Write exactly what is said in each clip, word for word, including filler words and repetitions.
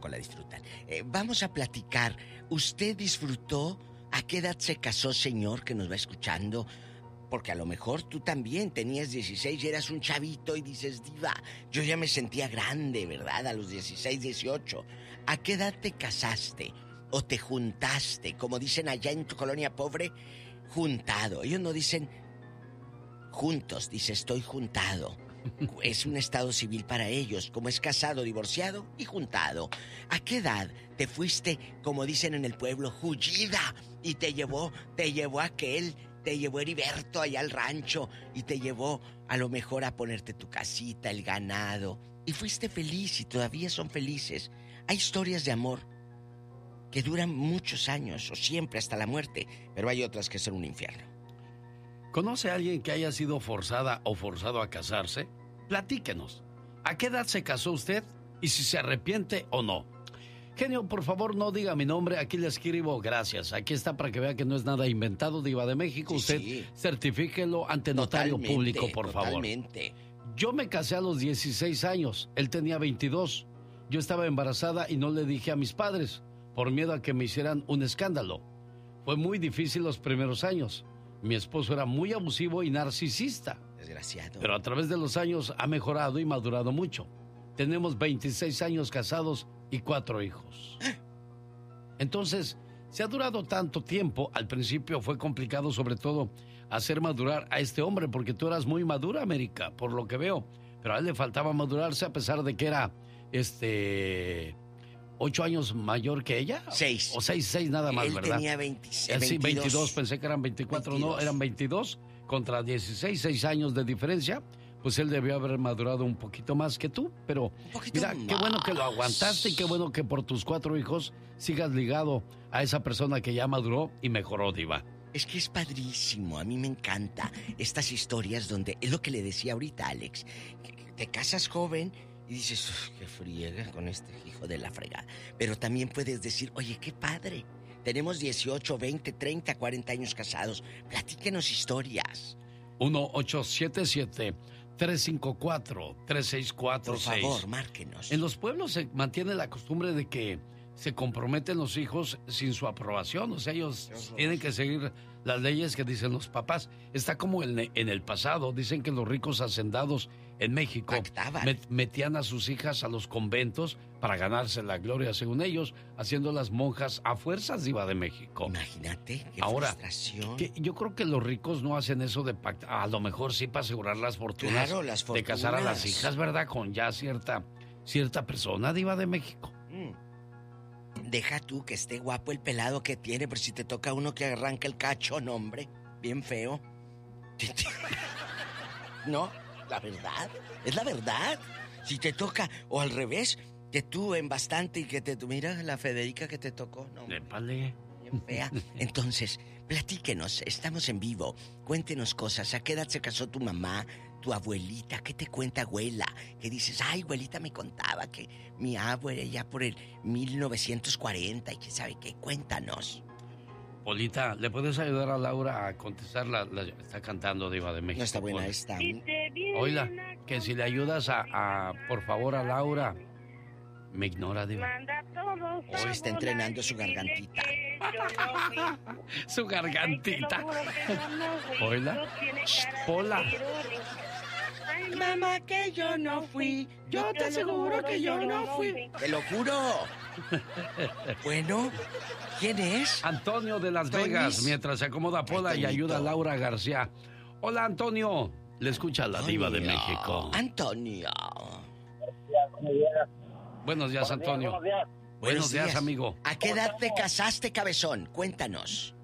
tampoco la disfrutan. Eh, vamos a platicar. ¿Usted disfrutó? ¿A qué edad se casó, señor, que nos va escuchando? Porque a lo mejor tú también tenías dieciséis y eras un chavito y dices, diva, yo ya me sentía grande, ¿verdad? A los dieciséis, dieciocho. ¿A qué edad te casaste? ¿O te juntaste? Como dicen allá en tu colonia pobre, juntado. Ellos no dicen juntos, dice estoy juntado. Es un estado civil para ellos, como es casado, divorciado y juntado. ¿A qué edad te fuiste, como dicen en el pueblo, jullida? Y te llevó, te llevó aquel, te llevó Heriberto allá al rancho y te llevó a lo mejor a ponerte tu casita, el ganado. Y fuiste feliz y todavía son felices. Hay historias de amor que duran muchos años o siempre hasta la muerte, pero hay otras que son un infierno. ¿Conoce a alguien que haya sido forzada o forzado a casarse? Platíquenos. ¿A qué edad se casó usted? Y si se arrepiente o no. Genio, por favor, no diga mi nombre. Aquí le escribo gracias. Aquí está para que vea que no es nada inventado, Diva de México. Sí, usted sí. Certifíquelo ante notario totalmente, público, por totalmente. favor. Yo me casé a los dieciséis años. Él tenía veintidós. Yo estaba embarazada y no le dije a mis padres, por miedo a que me hicieran un escándalo. Fue muy difícil los primeros años. Mi esposo era muy abusivo y narcisista. Desgraciado. Pero a través de los años ha mejorado y madurado mucho. Tenemos veintiséis años casados y cuatro hijos. Entonces, se ha durado tanto tiempo. Al principio fue complicado, sobre todo, hacer madurar a este hombre, porque tú eras muy madura, América, por lo que veo. Pero a él le faltaba madurarse a pesar de que era, este... ¿Ocho años mayor que ella? Seis. O seis, seis nada más, él ¿verdad? Él tenía veintiséis, sí, veintidós, pensé que eran veinticuatro, veintidós. No, eran veintidós contra dieciséis, seis años de diferencia. Pues él debió haber madurado un poquito más que tú, pero mira, más. Qué bueno que lo aguantaste y qué bueno que por tus cuatro hijos sigas ligado a esa persona que ya maduró y mejoró, Diva. Es que es padrísimo, a mí me encanta estas historias donde, es lo que le decía ahorita, Alex, te casas joven y dices, qué friega con este hijo de la fregada. Pero también puedes decir, oye, qué padre. Tenemos dieciocho, veinte, treinta, cuarenta años casados. Platíquenos historias. uno ocho siete siete, tres cinco cuatro, tres seis cuatro seis. Por favor, márquenos. En los pueblos se mantiene la costumbre de que se comprometen los hijos sin su aprobación. O sea, ellos Dios tienen que seguir las leyes que dicen los papás. Está como en, en el pasado. Dicen que los ricos hacendados en México met, metían a sus hijas a los conventos para ganarse la gloria, según ellos, haciendo las monjas a fuerzas, Diva de México. Imagínate, qué Ahora, frustración. Que yo creo que los ricos no hacen eso de pactar. A lo mejor sí para asegurar las fortunas, claro, las fortunas. De casar a las hijas, ¿verdad? Con ya cierta, cierta persona, Diva de México. Mm. Deja tú que esté guapo el pelado que tiene, pero si te toca uno que arranca el cacho, no, hombre, bien feo. No, la verdad, es la verdad. Si te toca, o al revés, que tú en bastante y que te... Mira la Federica que te tocó, no, Épale. Bien fea. Entonces, platíquenos, estamos en vivo. Cuéntenos cosas. ¿A qué edad se casó tu mamá, tu abuelita? ¿Qué te cuenta abuela? Que dices, ay, abuelita me contaba que mi abuela ya por el mil novecientos cuarenta y que sabe qué. Cuéntanos. Polita, ¿le puedes ayudar a Laura a contestar? La, la está cantando Diva de México. No está buena esta. Oíla, que si le ayudas a, a, por favor, a Laura. Me ignora, Diva. Hoy está entrenando su gargantita. Su gargantita. Oíla. Pola. Mamá, que yo no fui. Yo te aseguro que yo no fui. Te lo juro. Bueno, ¿quién es? Antonio de Las Vegas, mientras se acomoda Pola Ay, y ayuda a Laura García. Hola, Antonio. Le escucha la Diva de México. Antonio. Buenos días, Antonio. Buenos días, Buenos, Buenos días, días, amigo. ¿A qué edad te casaste, cabezón? Cuéntanos.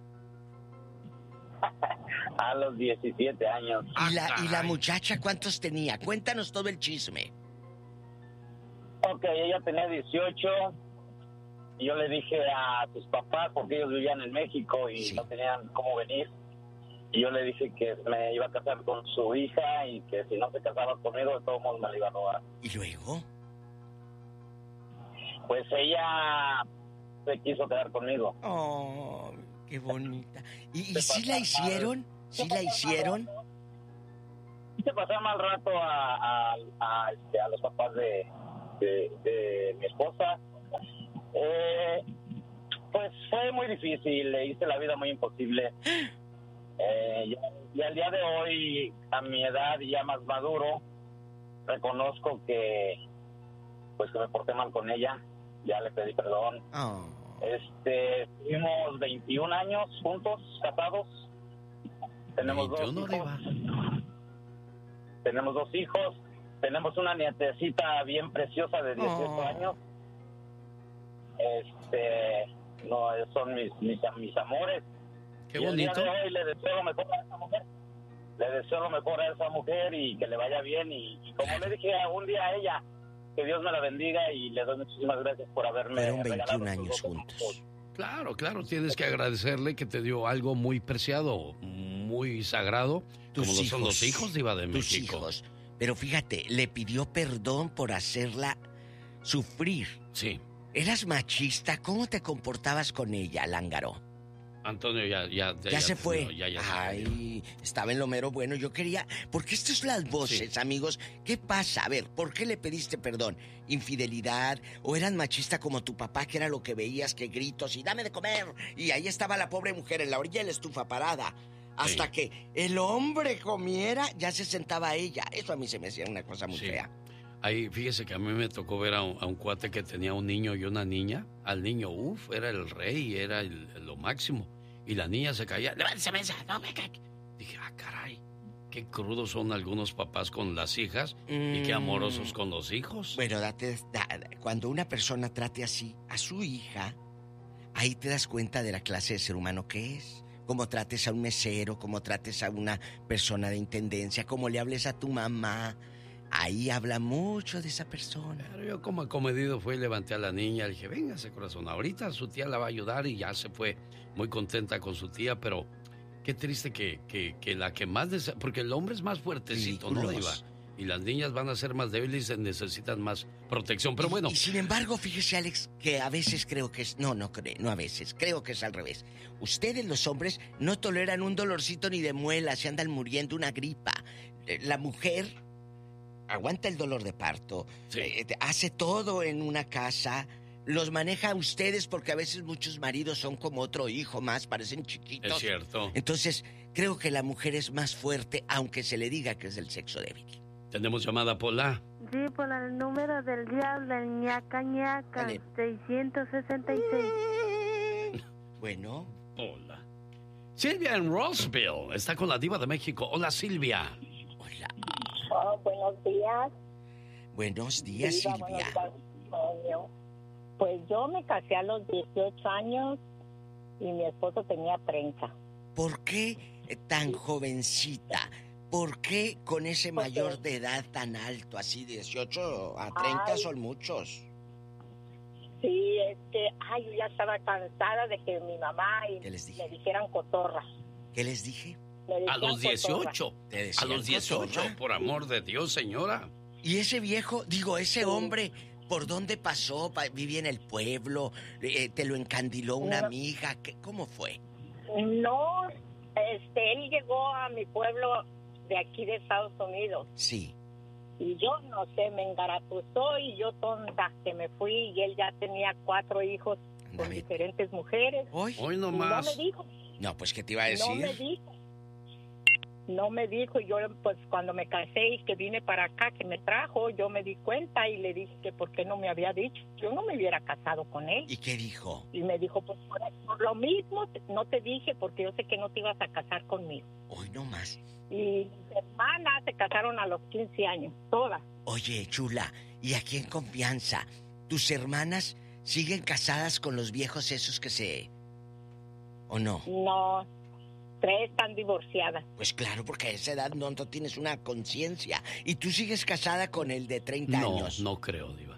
A los diecisiete años. ¿Y la, ¿Y la muchacha cuántos tenía? Cuéntanos todo el chisme. Ok, ella tenía dieciocho. Y yo le dije a sus papás, porque ellos vivían en México y sí. no tenían cómo venir. Y yo le dije que me iba a casar con su hija y que si no se casaba conmigo, de todos modos me la iba a robar. ¿Y luego? Pues ella se quiso quedar conmigo. Oh, qué bonita. ¿Y, y sí la hicieron? ¿Sí la hicieron? Se pasó mal rato a, a, a, a los papás de, de, de mi esposa difícil, le hice la vida muy imposible. Eh, y, y al día de hoy, a mi edad y ya más maduro, reconozco que pues que me porté mal con ella. Ya le pedí perdón. Oh. Este, tuvimos veintiún años juntos, casados. Tenemos veintiuno, dos hijos. Diva. Tenemos dos hijos. Tenemos una nietecita bien preciosa de dieciocho Oh. años. Este, no, son mis, mis, mis amores. Qué Y el día bonito. de hoy le deseo lo mejor a esa mujer. Le deseo lo mejor a esa mujer y que le vaya bien. Y, y como le dije un día a ella, que Dios me la bendiga y le doy muchísimas gracias por haberme Fueron regalado veintiún estos años dos juntos. hijos. Claro, claro, tienes que agradecerle que te dio algo muy preciado, muy sagrado, Tus como lo son hijos, los hijos, Diva de Tus México. hijos. Pero fíjate, le pidió perdón por hacerla sufrir. Sí. ¿Eras machista? ¿Cómo te comportabas con ella, Lángaro? Antonio ya, ya, Ya, se fue. no, ya, ya se Ay, estaba en lo mero bueno. Yo quería. Porque estas son las voces, Sí. amigos. ¿Qué pasa? A ver, ¿por qué le pediste perdón? ¿Infidelidad? ¿O eras machista como tu papá, que era lo que veías, que gritos y dame de comer? Y ahí estaba la pobre mujer en la orilla de la estufa parada. Hasta Sí. que el hombre comiera, ya se sentaba ella. Eso a mí se me hacía una cosa muy Sí. fea. Ahí, fíjese que a mí me tocó ver a un, a un cuate que tenía un niño y una niña. Al niño, uff, era el rey, era el- lo máximo. Y la niña se caía, levántese, mesa, no me ca-". Dije, ah, caray, qué crudos son algunos papás con las hijas y qué Mm. amorosos con los hijos. Bueno, date, da- cuando una persona trate así a su hija, ahí te das cuenta de la clase de ser humano que es. Cómo trates a un mesero, cómo trates a una persona de intendencia, cómo le hables a tu mamá. Ahí habla mucho de esa persona. Pero yo como acomedido fui y levanté a la niña, le dije, véngase corazón, ahorita su tía la va a ayudar y ya se fue muy contenta con su tía, pero qué triste que, que, que la que más desea, porque el hombre es más fuertecito, ¿no, Diva? Ridículos. Y las niñas van a ser más débiles y necesitan más protección, pero bueno. Y, y sin embargo, fíjese, Alex, que a veces creo que es... No, no, creo, no a veces, creo que es al revés. Ustedes, los hombres, no toleran un dolorcito ni de muela, se andan muriendo una gripa. Eh, La mujer aguanta el dolor de parto, Sí. eh, te- hace todo en una casa, los maneja a ustedes porque a veces muchos maridos son como otro hijo más, parecen chiquitos. Es cierto. Entonces, creo que la mujer es más fuerte, aunque se le diga que es del sexo débil. Tenemos llamada, Pola. Sí, por el número del diablo, el ñaca ñaca, Dale. seiscientos sesenta y seis. Bueno, Pola. Silvia en Roseville está con la Diva de México. Hola, Silvia. hola. Oh, buenos días. Buenos días, Diva, Silvia. buenos días, Antonio. Pues yo me casé a los dieciocho años y mi esposo tenía treinta. ¿Por qué tan jovencita? ¿Por qué con ese Porque- mayor de edad tan alto, así de dieciocho a treinta Ay. son muchos? Sí, este, ay, yo ya estaba cansada de que mi mamá y ¿Qué les dije? me dijeran cotorra. ¿Qué les dije? Me A decían los cotorra. dieciocho. Te A decían los dieciocho, cotorra. por amor de Dios, señora. Y ese viejo, digo, ese hombre, ¿por dónde pasó? Pa- ¿Vivía en el pueblo? Eh, ¿Te lo encandiló una No. amiga? ¿Qué, ¿Cómo fue? No, este, él llegó a mi pueblo de aquí de Estados Unidos Sí. y yo no sé, me engaratuzó y yo tonta que me fui y él ya tenía cuatro hijos Anda, con ve. diferentes mujeres. ¿Hoy? Hoy Y no nomás. me dijo, No, pues, ¿qué te iba a no me decir? dijo. No me dijo, y yo pues cuando me casé y que vine para acá, que me trajo, yo me di cuenta y le dije que por qué no me había dicho, yo no me hubiera casado con él. ¿Y qué dijo? Y me dijo, pues por, por lo mismo te- no te dije porque yo sé que no te ibas a casar conmigo. Hoy no más. Y mis hermanas se casaron a los quince años, todas. Oye, chula, y aquí en confianza, ¿tus hermanas siguen casadas con los viejos esos que se... ¿O no? No, tres están divorciadas. Pues claro, porque a esa edad no, no tienes una conciencia. ¿Y tú sigues casada con el de treinta No, años? no creo, Diva.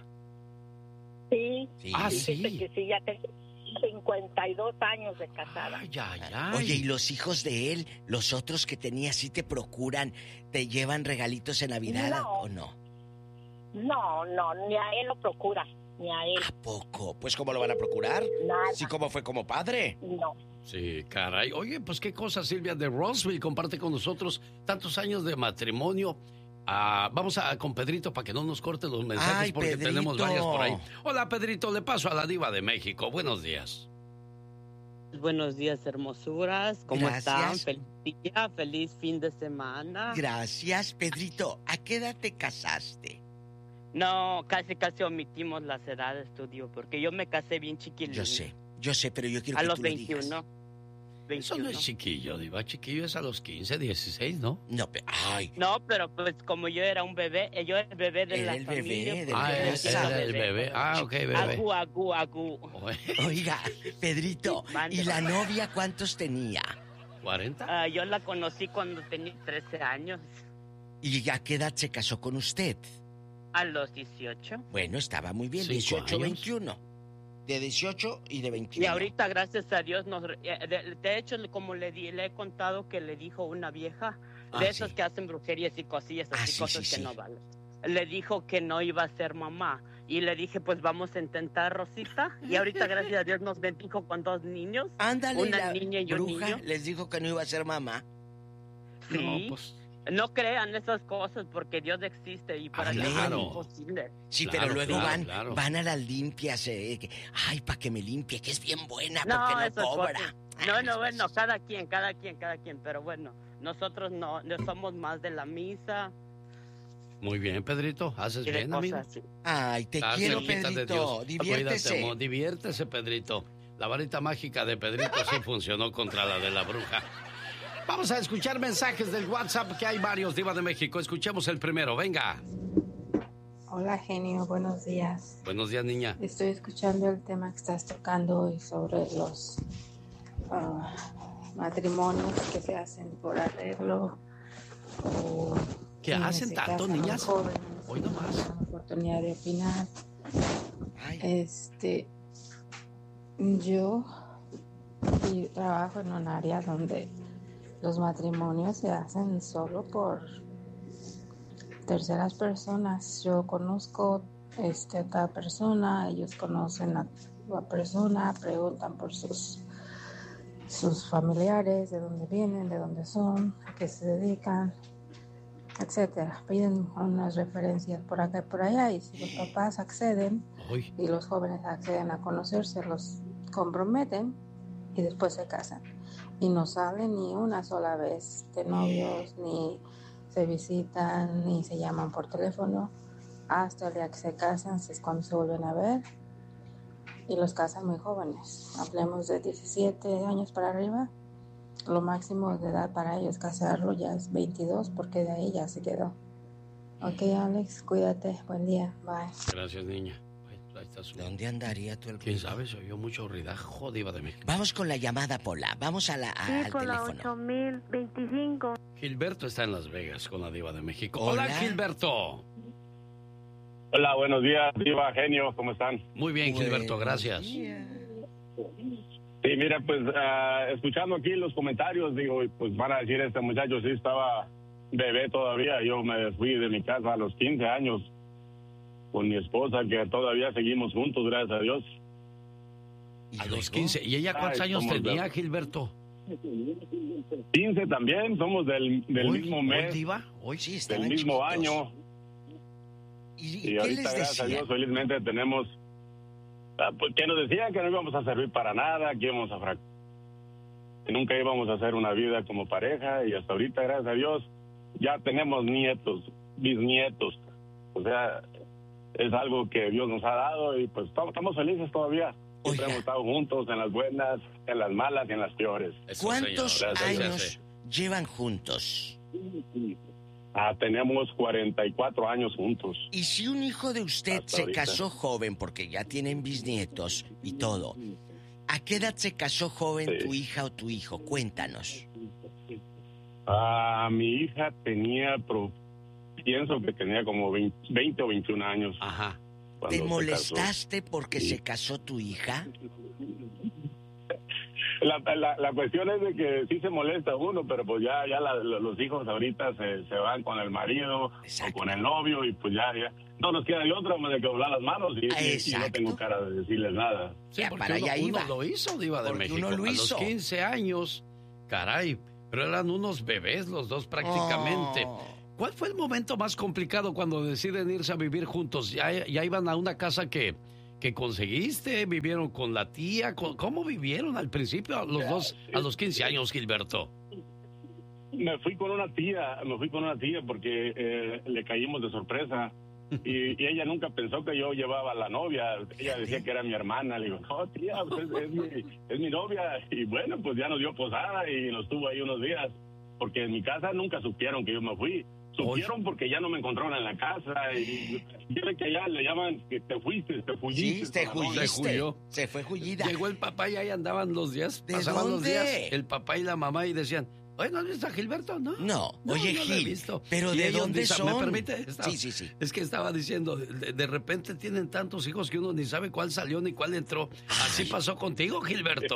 Sí, Sí. Ah, fíjese sí. que sí, ya tengo cincuenta y dos años de casada. Ay, ay, ay. Oye, ¿y los hijos de él, los otros que tenías, sí te procuran, te llevan regalitos en Navidad No. o no? No, no, ni a él lo procura, ni a él, ¿A poco? Pues ¿cómo lo van a procurar? nada, Sí, como fue como padre. no. Sí, caray. Oye, pues qué cosa, Silvia de Roseville comparte con nosotros tantos años de matrimonio. Ah, vamos a con Pedrito para que no nos corte los mensajes Ay, porque Pedrito. tenemos varias por ahí. Hola, Pedrito, le paso a la Diva de México. Buenos días. Buenos días, hermosuras. ¿Cómo Gracias. están? Feliz día, feliz fin de semana. Gracias, Pedrito. ¿A qué edad te casaste? No, casi casi omitimos las edades, estudio, porque yo me casé bien chiquilín. Yo sé, yo sé, pero yo quiero A que los tú veintiuno. lo digas. Eso no es chiquillo, Diva. Chiquillo es a los quince, dieciséis, ¿no? No, pero... Ay. No, pero pues como yo era un bebé, yo era el bebé de Era la el bebé familia. del pues, Ah, bebé. yo era era el bebé. Ah, ok, bebé. Agú, agú, agú. Oiga, Pedrito, Mande. ¿y la novia cuántos tenía? ¿cuarenta? Ah, yo la conocí cuando tenía trece años, ¿Y a qué edad se casó con usted? a los dieciocho. Bueno, estaba muy bien, ¿Cinco dieciocho, años? veintiuno. De dieciocho y de veintiuno. Y ahorita, gracias a Dios, nos, re- eh, de, de hecho, como le, di, le he contado que le dijo una vieja, Ah, de esas sí. que hacen brujerías y cosillas, Ah, así sí, cosas sí, que sí. no valen. Le dijo que no iba a ser mamá. Y le dije, pues vamos a intentar, Rosita. Y ahorita, gracias a Dios, nos bendijo con dos niños. Ándale, una la niña y un bruja niño. les dijo que no iba a ser mamá. Sí. No, pues. No crean esas cosas porque Dios existe y para Ah, Dios claro. es imposible. Sí, Claro, pero luego claro, van claro. van a las limpias, eh, que, ay, para que me limpie, que es bien buena, No, porque no esas cobra. cosas. No, no, bueno, cada quien, cada quien, cada quien. Pero bueno, nosotros no, no somos más de la misa Muy bien, Pedrito. Haces y de bien, amigo. cosas así. Ay, te Estás quiero, cerquita de Pedrito. Dios. Diviértese. Cuídate, amor. Diviértese, Pedrito. La varita mágica de Pedrito sí funcionó contra la de la bruja. Vamos a escuchar mensajes del WhatsApp, que hay varios, Diva de México. Escuchemos el primero, venga. Hola, genio, buenos días. Buenos días, niña. Estoy escuchando el tema que estás tocando hoy sobre los ah, matrimonios que se hacen por arreglo o ¿Qué quienes hacen se tanto, casan niñas? jóvenes, Hoy no más. tienen la oportunidad de opinar. Ay, Este, yo y trabajo en un área donde los matrimonios se hacen solo por terceras personas. Yo conozco este, a cada persona, ellos conocen a la persona, preguntan por sus, sus familiares, de dónde vienen, de dónde son, a qué se dedican, etcétera. Piden unas referencias por acá y por allá, y si los papás acceden Hoy. y los jóvenes acceden a conocerse, los comprometen y después se casan. Y no salen ni una sola vez de novios, ni se visitan, ni se llaman por teléfono. Hasta el día que se casan es cuando se vuelven a ver. Y los casan muy jóvenes. Hablemos de diecisiete años para arriba. Lo máximo de edad para ellos casarlo ya es veintidós, porque de ahí ya se quedó. Ok, Alex, cuídate. Buen día. Bye. Gracias, niña. Ahí está su... ¿dónde andaría tú el ¿Quién ruido? sabe? Se oyó mucho ruidajo, Diva de México. Vamos con la llamada, Pola. Vamos a la, a- Sí, al por la teléfono. ocho mil veinticinco. Gilberto está en Las Vegas con la Diva de México. Hola. Hola, Gilberto. Hola, buenos días, Diva, genio, ¿cómo están? Muy bien, Gilberto, Buenos gracias. días. Sí, mira, pues ah, escuchando aquí los comentarios, digo, pues van a decir, este muchacho sí estaba bebé todavía. Yo me fui de mi casa a los quince años con mi esposa, que todavía seguimos juntos, gracias a Dios. ¿Y A luego? los quince. ¿Y ella cuántos Ay, años somos tenía, de- Gilberto? quince también, somos del, del Hoy, mismo hoy, mes, Diva, hoy. Sí, del estaban mismo chiquitos. año. ¿Y, Y y qué ahorita, les gracias a decía? Dios, felizmente tenemos... ah, pues, que nos decían que no íbamos a servir para nada, que íbamos a frac- que nunca íbamos a hacer una vida como pareja, y hasta ahorita, gracias a Dios, ya tenemos nietos, bisnietos. O sea, es algo que Dios nos ha dado y pues estamos, estamos felices todavía. Siempre Oiga. hemos estado juntos en las buenas, en las malas y en las peores. Eso, ¿Cuántos señor, gracias, años sí. llevan juntos? Ah, tenemos cuarenta y cuatro años juntos. Y si un hijo de usted Hasta se ahorita. casó joven, porque ya tienen bisnietos y todo, ¿a qué edad se casó joven Sí. tu hija o tu hijo? Cuéntanos. Ah, mi hija tenía, pro- pienso que tenía como veinte, veinte o veintiún años. Ajá. cuando ¿Te se molestaste porque Sí. se casó tu hija? La, la, la cuestión es de que sí se molesta uno, pero pues ya ya la- la- los hijos ahorita se, se van con el marido Exacto. o con el novio y pues ya, ya no nos queda de otra más de que doblar las manos y, y- y no Exacto. tengo cara de decirles nada. Sí, Ya, porque para uno, allá uno iba. lo hizo, Diva de Porque México. uno lo A los hizo. quince años, caray, pero eran unos bebés los dos prácticamente. Oh. ¿Cuál fue el momento más complicado cuando deciden irse a vivir juntos? Ya, ya iban a una casa que, que conseguiste? ¿Vivieron con la tía? ¿Cómo vivieron al principio a los dos, a los quince años, Gilberto? Me fui con una tía, me fui con una tía porque eh, le caímos de sorpresa y, y ella nunca pensó que yo llevaba a la novia. Ella decía que era mi hermana. Le digo, no, tía, pues es, es, mi, es mi novia. Y bueno, pues ya nos dio posada y nos tuvo ahí unos días, porque en mi casa nunca supieron que yo me fui. Supieron Oye. porque ya no me encontraron en la casa y yo sé que allá le llaman que te fuiste, te fuiste. Sí, te fuiste. Se fue Jullida. Llegó el papá y ahí andaban los días, ¿De pasaban dónde? los días, el papá y la mamá y decían, oye, ¿no has visto a Gilberto? No, no, no oye, no Gil, visto. pero y ¿de dónde dicen, son? ¿Me permite? Estaba, sí, sí, sí. Es que estaba diciendo, de, de repente tienen tantos hijos que uno ni sabe cuál salió ni cuál entró. Así Ay. pasó contigo, Gilberto.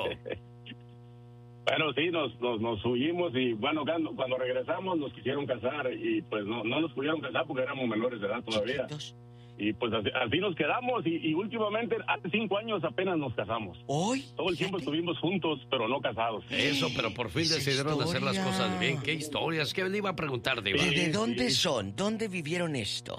Bueno, sí, nos, nos, nos huimos y bueno, cuando, cuando regresamos nos quisieron casar y pues no, no nos pudieron casar porque éramos menores de edad todavía. Chiquitos. Y pues así, así nos quedamos y, y últimamente hace cinco años apenas nos casamos. ¿Hoy? Todo el tiempo estuvimos juntos, pero no casados. Eso, pero por fin decidieron hacer las cosas bien. ¿Qué historias? ¿Qué le iba a preguntar, Diva? ¿Y de dónde sí. son? ¿Dónde vivieron esto?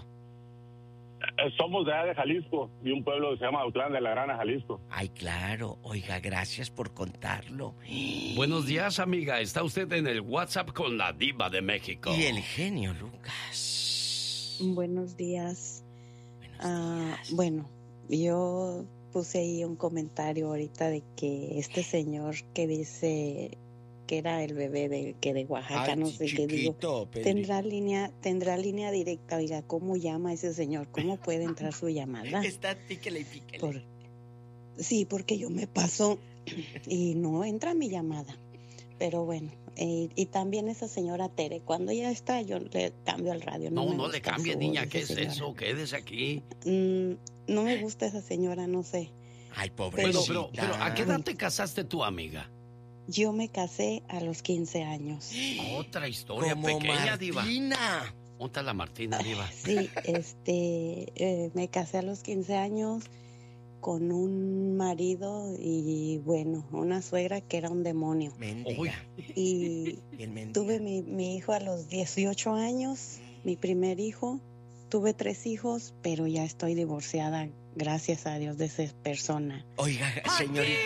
Somos de allá de Jalisco, de un pueblo que se llama Autlán de la Grana, Jalisco. Ay, claro. Oiga, gracias por contarlo. Buenos días, amiga. Está usted en el WhatsApp con la Diva de México. Y el genio Lucas. Buenos días. Buenos uh, días. Bueno, yo puse ahí un comentario ahorita de que este señor que dice que era el bebé de que de Oaxaca, Ay, no sé chiquito, qué digo, Pedri. tendrá línea, tendrá línea directa. Oiga, ¿cómo llama ese señor? ¿Cómo puede entrar su llamada? Está píquele y píquele. Por, sí, porque yo me paso y no entra mi llamada. Pero bueno, eh, y también esa señora Tere, cuando ya está, yo le cambio al radio. No, No, no, no le cambie, niña, ¿qué es señora. eso? Quédese aquí. Mm, no me gusta esa señora, no sé. Ay, pobre. Pero, pero, pero, ¿a qué edad te casaste tú, amiga? Yo me casé a los quince años. Otra historia Como pequeña, Martina. Diva. ¿Dónde la Martina, Diva? Sí, este, eh, me casé a los quince años con un marido y, bueno, una suegra que era un demonio. Mendiga. Y tuve mi, mi hijo a los dieciocho años, mi primer hijo. Tuve tres hijos, pero ya estoy divorciada, gracias a Dios, de esa persona. Oiga, señorita.